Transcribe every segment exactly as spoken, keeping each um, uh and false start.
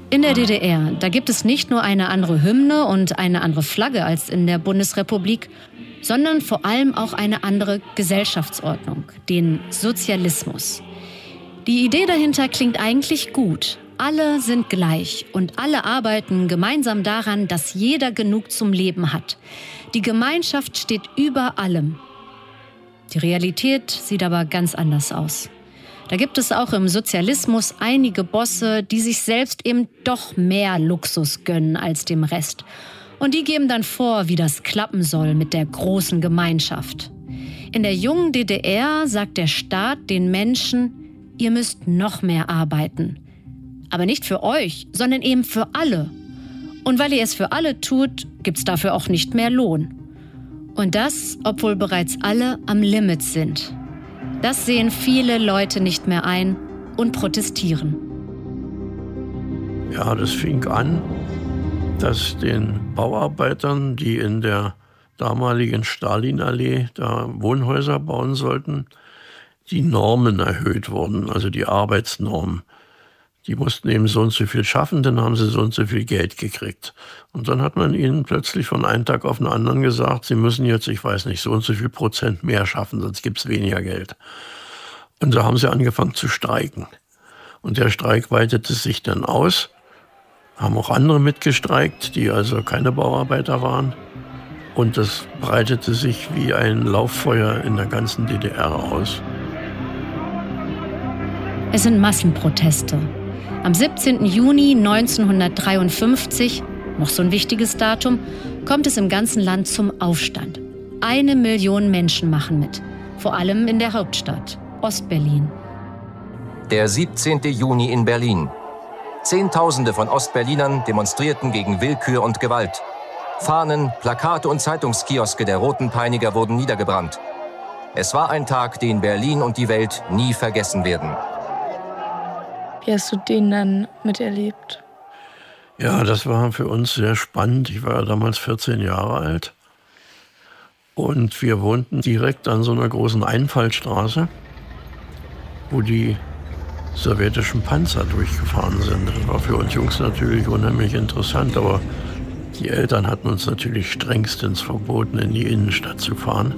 In der D D R, da gibt es nicht nur eine andere Hymne und eine andere Flagge als in der Bundesrepublik, sondern vor allem auch eine andere Gesellschaftsordnung, den Sozialismus. Die Idee dahinter klingt eigentlich gut. Alle sind gleich und alle arbeiten gemeinsam daran, dass jeder genug zum Leben hat. Die Gemeinschaft steht über allem. Die Realität sieht aber ganz anders aus. Da gibt es auch im Sozialismus einige Bosse, die sich selbst eben doch mehr Luxus gönnen als dem Rest. Und die geben dann vor, wie das klappen soll mit der großen Gemeinschaft. In der jungen D D R sagt der Staat den Menschen, ihr müsst noch mehr arbeiten. Aber nicht für euch, sondern eben für alle. Und weil ihr es für alle tut, gibt's dafür auch nicht mehr Lohn. Und das, obwohl bereits alle am Limit sind. Das sehen viele Leute nicht mehr ein und protestieren. Ja, das fing an, dass den Bauarbeitern, die in der damaligen Stalinallee da Wohnhäuser bauen sollten, die Normen erhöht wurden, also die Arbeitsnormen. Die mussten eben so und so viel schaffen, dann haben sie so und so viel Geld gekriegt. Und dann hat man ihnen plötzlich von einem Tag auf den anderen gesagt, sie müssen jetzt, ich weiß nicht, so und so viel Prozent mehr schaffen, sonst gibt's weniger Geld. Und so haben sie angefangen zu streiken. Und der Streik weitete sich dann aus, haben auch andere mitgestreikt, die also keine Bauarbeiter waren. Und das breitete sich wie ein Lauffeuer in der ganzen D D R aus. Es sind Massenproteste. Am siebzehnten Juni neunzehnhundertdreiundfünfzig, noch so ein wichtiges Datum, kommt es im ganzen Land zum Aufstand. Eine Million Menschen machen mit, vor allem in der Hauptstadt, Ostberlin. Der siebzehnten Juni in Berlin. Zehntausende von Ostberlinern demonstrierten gegen Willkür und Gewalt. Fahnen, Plakate und Zeitungskioske der Roten Peiniger wurden niedergebrannt. Es war ein Tag, den Berlin und die Welt nie vergessen werden. Wie hast du den dann miterlebt? Ja, das war für uns sehr spannend. Ich war ja damals vierzehn Jahre alt. Und wir wohnten direkt an so einer großen Einfallstraße, wo die sowjetischen Panzer durchgefahren sind. Das war für uns Jungs natürlich unheimlich interessant, aber die Eltern hatten uns natürlich strengstens verboten, in die Innenstadt zu fahren.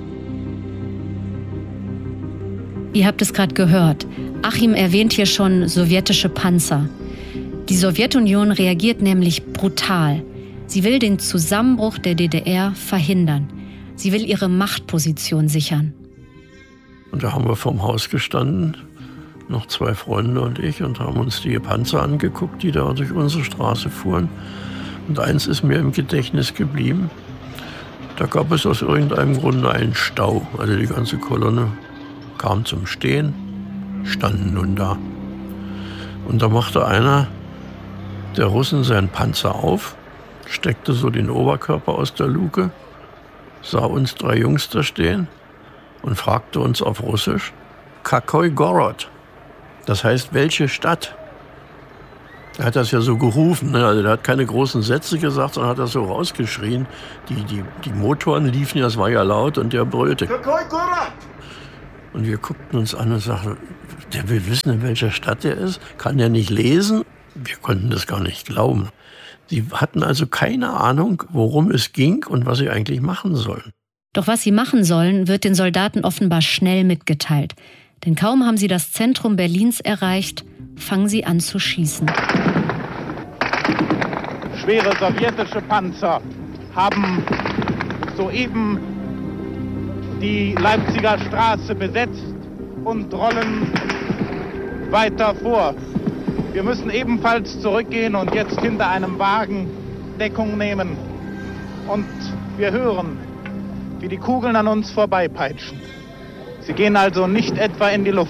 Ihr habt es gerade gehört. Achim erwähnt hier schon sowjetische Panzer. Die Sowjetunion reagiert nämlich brutal. Sie will den Zusammenbruch der D D R verhindern. Sie will ihre Machtposition sichern. Und da haben wir vorm Haus gestanden, noch zwei Freunde und ich, und haben uns die Panzer angeguckt, die da durch unsere Straße fuhren. Und eins ist mir im Gedächtnis geblieben. Da gab es aus irgendeinem Grunde einen Stau. Also die ganze Kolonne kam zum Stehen, standen nun da. Und da machte einer der Russen seinen Panzer auf, steckte so den Oberkörper aus der Luke, sah uns drei Jungs da stehen und fragte uns auf Russisch, Kakoi Gorod? Das heißt, welche Stadt? Er hat das ja so gerufen, ne? Also er hat keine großen Sätze gesagt, sondern hat das so rausgeschrien. Die, die, die Motoren liefen ja, es war ja laut, und der brüllte. Kakoi Gorod! Und wir guckten uns an und sagten, der will wissen, in welcher Stadt er ist. Kann der nicht lesen? Wir konnten das gar nicht glauben. Sie hatten also keine Ahnung, worum es ging und was sie eigentlich machen sollen. Doch was sie machen sollen, wird den Soldaten offenbar schnell mitgeteilt. Denn kaum haben sie das Zentrum Berlins erreicht, fangen sie an zu schießen. Schwere sowjetische Panzer haben soeben die Leipziger Straße besetzt und rollen weiter vor. Wir müssen ebenfalls zurückgehen und jetzt hinter einem Wagen Deckung nehmen. Und wir hören, wie die Kugeln an uns vorbeipeitschen. Sie gehen also nicht etwa in die Luft.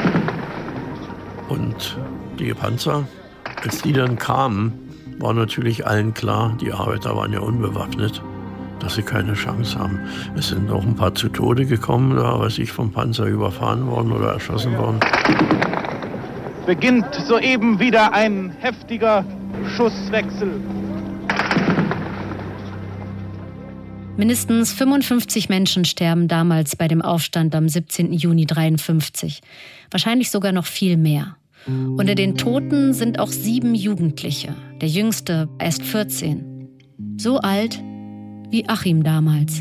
Und die Panzer, als die dann kamen, war natürlich allen klar, die Arbeiter waren ja unbewaffnet, dass sie keine Chance haben. Es sind auch ein paar zu Tode gekommen, da weiß ich, vom Panzer überfahren worden oder erschossen worden. Beginnt soeben wieder ein heftiger Schusswechsel. Mindestens fünfundfünfzig Menschen sterben damals bei dem Aufstand am siebzehnten Juni dreiundfünfzig. Wahrscheinlich sogar noch viel mehr. Unter den Toten sind auch sieben Jugendliche, der jüngste erst vierzehn. So alt wie Achim damals.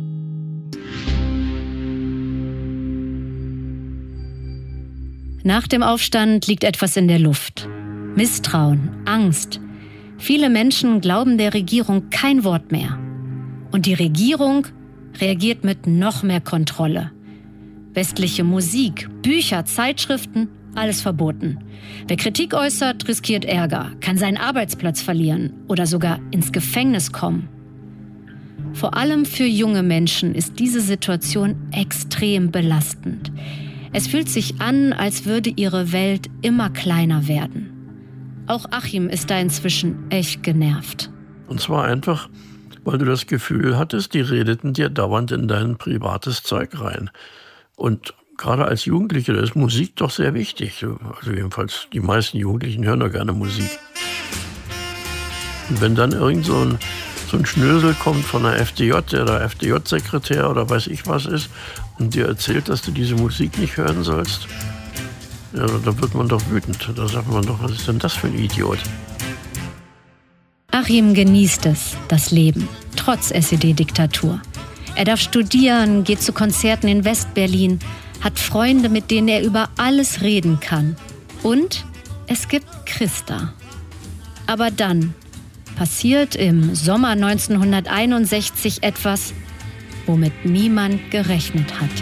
Nach dem Aufstand liegt etwas in der Luft. Misstrauen, Angst. Viele Menschen glauben der Regierung kein Wort mehr. Und die Regierung reagiert mit noch mehr Kontrolle. Westliche Musik, Bücher, Zeitschriften, alles verboten. Wer Kritik äußert, riskiert Ärger, kann seinen Arbeitsplatz verlieren oder sogar ins Gefängnis kommen. Vor allem für junge Menschen ist diese Situation extrem belastend. Es fühlt sich an, als würde ihre Welt immer kleiner werden. Auch Achim ist da inzwischen echt genervt. Und zwar einfach, weil du das Gefühl hattest, die redeten dir dauernd in dein privates Zeug rein. Und gerade als Jugendliche, da ist Musik doch sehr wichtig. Also jedenfalls, die meisten Jugendlichen hören doch gerne Musik. Und wenn dann irgend so ein, so ein Schnösel kommt von der F D J, der der F D J-Sekretär oder weiß ich was ist, und dir erzählt, dass du diese Musik nicht hören sollst, ja, da wird man doch wütend. Da sagt man doch, was ist denn das für ein Idiot? Achim genießt es, das Leben, trotz S E D-Diktatur. Er darf studieren, geht zu Konzerten in West-Berlin, hat Freunde, mit denen er über alles reden kann. Und es gibt Christa. Aber dann passiert im Sommer neunzehnhunderteinundsechzig etwas, womit niemand gerechnet hat.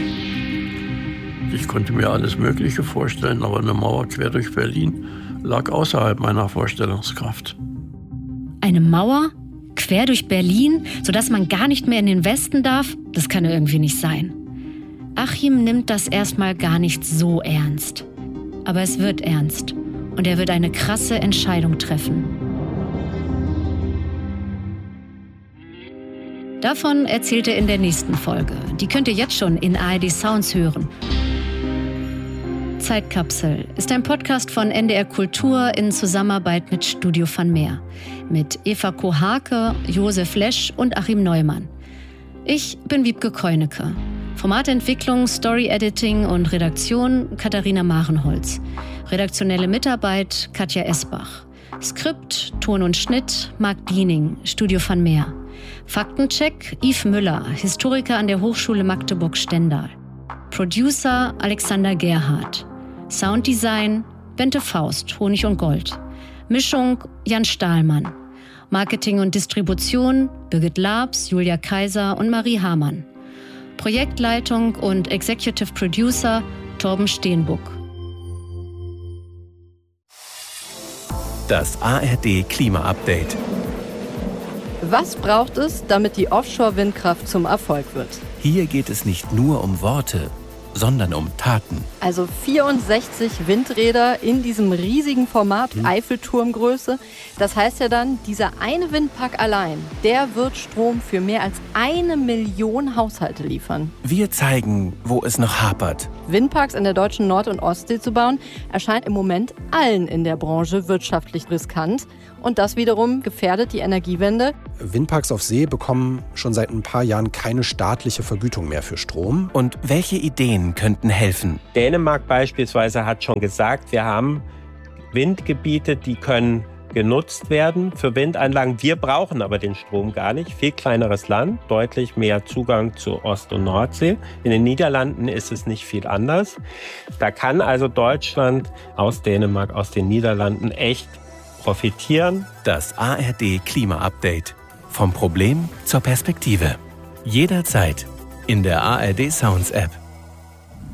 Ich konnte mir alles Mögliche vorstellen, aber eine Mauer quer durch Berlin lag außerhalb meiner Vorstellungskraft. Eine Mauer quer durch Berlin, sodass man gar nicht mehr in den Westen darf? Das kann ja irgendwie nicht sein. Achim nimmt das erstmal gar nicht so ernst. Aber es wird ernst und er wird eine krasse Entscheidung treffen. Davon erzählt er in der nächsten Folge. Die könnt ihr jetzt schon in A R D Sounds hören. Zeitkapsel ist ein Podcast von N D R Kultur in Zusammenarbeit mit Studio van Meer. Mit Eva Kohake, Josef Lesch und Achim Neumann. Ich bin Wiebke Keunecke. Formatentwicklung, Story-Editing und Redaktion Katharina Marenholz. Redaktionelle Mitarbeit Katja Esbach. Skript, Ton und Schnitt Marc Diening, Studio van Meer. Faktencheck Yves Müller, Historiker an der Hochschule Magdeburg-Stendal. Producer Alexander Gerhardt. Sounddesign Bente Faust, Honig und Gold. Mischung Jan Stahlmann. Marketing und Distribution Birgit Labs, Julia Kaiser und Marie Hamann. Projektleitung und Executive Producer Torben Steenbuck. Das A R D Klima-Update. Was braucht es, damit die Offshore-Windkraft zum Erfolg wird? Hier geht es nicht nur um Worte, sondern um Taten. Also vierundsechzig Windräder in diesem riesigen Format, hm. Eiffelturmgröße. Das heißt ja dann, dieser eine Windpark allein, der wird Strom für mehr als eine Million Haushalte liefern. Wir zeigen, wo es noch hapert. Windparks in der deutschen Nord- und Ostsee zu bauen, erscheint im Moment allen in der Branche wirtschaftlich riskant. Und das wiederum gefährdet die Energiewende. Windparks auf See bekommen schon seit ein paar Jahren keine staatliche Vergütung mehr für Strom. Und welche Ideen könnten helfen? Dänemark beispielsweise hat schon gesagt, wir haben Windgebiete, die können genutzt werden für Windanlagen. Wir brauchen aber den Strom gar nicht. Viel kleineres Land, deutlich mehr Zugang zu Ost- und Nordsee. In den Niederlanden ist es nicht viel anders. Da kann also Deutschland aus Dänemark, aus den Niederlanden echt profitieren. Das A R D Klima-Update. Vom Problem zur Perspektive. Jederzeit in der A R D Sounds App.